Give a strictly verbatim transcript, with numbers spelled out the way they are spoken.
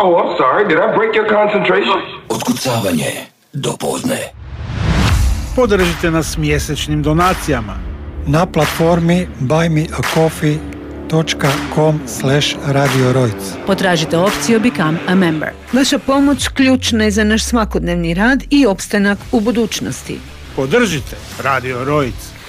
Oh, I'm sorry. Did I break your concentration? Otkucavanje do podne. Podržite nas mjesečnim donacijama na platformi buy me a coffee dot com slash radio rojc. Potražite opciju Become a Member. Vaša pomoć ključna je za naš svakodnevni rad i opstanak u budućnosti. Podržite Radio Rojc.